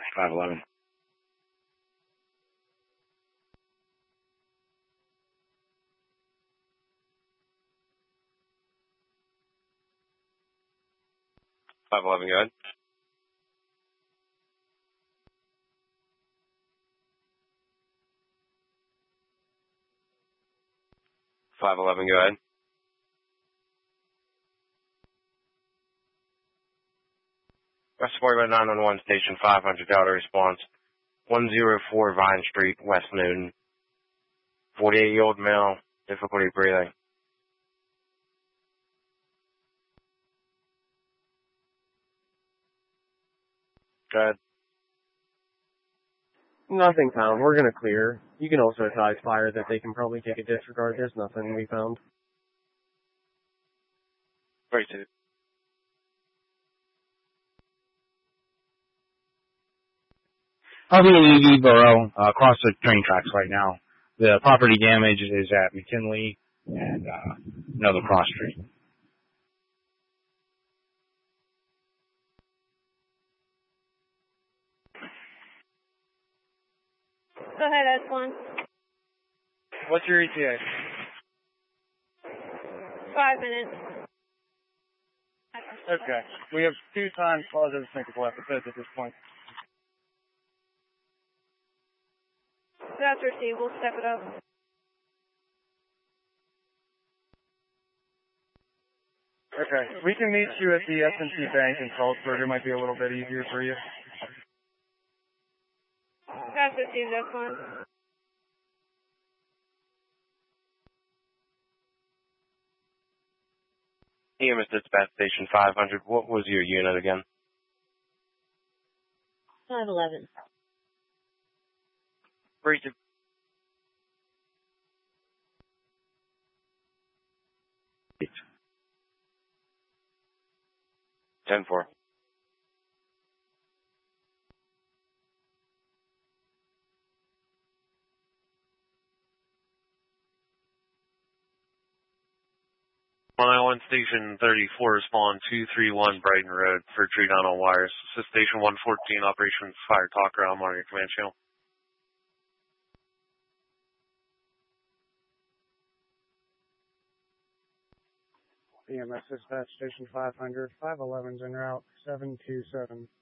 511. Go ahead. 511, go ahead. Support by 911 station 500 Delta response. 104 Vine Street, West Newton. 48-year-old male, difficulty breathing. Go ahead. Nothing found. We're going to clear. You can also advise fire that they can probably take a disregard. There's nothing we found. 32. I'll be in EV Borough, across the train tracks right now. The property damage is at McKinley and another cross street. Go ahead, S1. What's your ETA? 5 minutes. Okay. We have 2 times positive thinkable episodes at this point. That's received. We'll step it up. Okay. We can meet you at the S&T Bank in Salzburg. It might be a little bit easier for you. That's received, S1. EMS Dispatch Station 500. What was your unit again? 511. 32. Ten four. Island Station 34, respond 231 Brighton Road for tree down on wires. This is Station 114, Operations Fire Talker. I'm on your command channel. EMS Dispatch Station 500, 511's en route, 727.